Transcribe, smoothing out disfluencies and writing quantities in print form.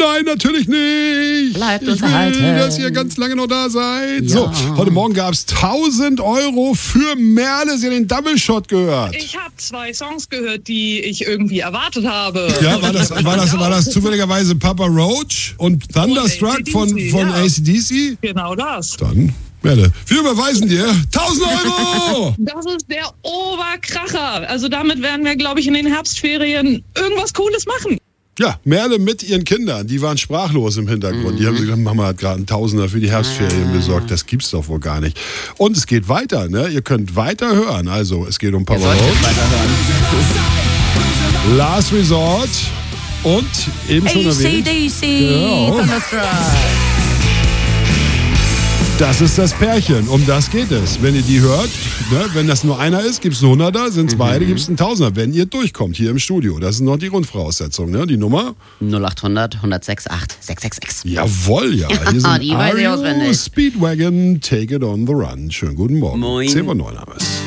Nein, natürlich nicht. Bleibt Ich will, dass ihr ganz lange noch da seid. Ja. So, heute Morgen gab es 1.000 Euro für Merle. Sie hat den Double Shot gehört. Ich habe 2 Songs gehört, die ich irgendwie erwartet habe. Ja, war das zufälligerweise Papa Roach und Thunderstruck von AC/DC? Genau das. Dann, Merle, wir überweisen dir 1.000 Euro. Das ist der Oberkracher. Also damit werden wir, glaube ich, in den Herbstferien irgendwas Cooles machen. Ja, Merle mit ihren Kindern, die waren sprachlos im Hintergrund. Die haben gesagt, Mama hat gerade einen Tausender für die Herbstferien besorgt. Das gibt's doch wohl gar nicht. Und es geht weiter, ne? Ihr könnt weiter hören. Also, es geht um Papa Roach, Last Resort und eben schon erwähnt. AC/DC, Genau. Das ist das Pärchen, um das geht es. Wenn ihr die hört, ne, wenn das nur einer ist, gibt's einen 100er, sind es beide, gibt's einen 1000er, wenn ihr durchkommt hier im Studio. Das ist noch die Grundvoraussetzung, ne? Die Nummer? 0800 106 8 666. Jawohl, ja. Hier sind die weiß ich auswendig. Speedwagon, Take It on the Run. Schönen guten Morgen. Moin. 10:09 haben wir es.